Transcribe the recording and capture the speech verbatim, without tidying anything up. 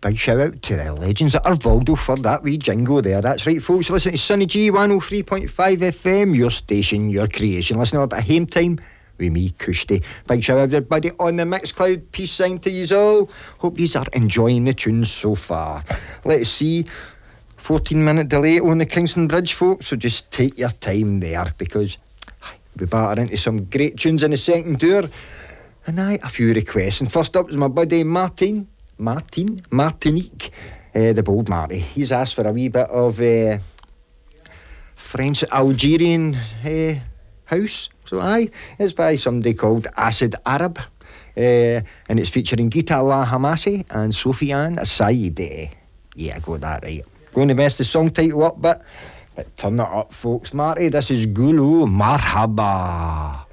big shout out to the legends at Arvaldo for that wee jingle there. That's right, folks. Listen to Sunny G one oh three point five F M, your station, your creation. Listen to a bit of Hame Time with me, Kushti. Big shout out everybody on the Mixcloud. Peace sign to yous all. Hope yous are enjoying the tunes so far. Let's see. fourteen minute delay on the Kingston Bridge, folks, so just take your time there, because we batter into some great tunes in the second hour. And I a few requests. And first up is my buddy Martin Martin Martinique, uh, the Bold Marty. He's asked for a wee bit of uh, French Algerian uh, house. So aye, it's by somebody called Acid Arab, uh, and it's featuring Gita La Hamasi and Sofiane Saïd. Yeah, I got that right. Going to mess the song title up, but, but turn it up, folks. Marty, this is Gulu Marhaba.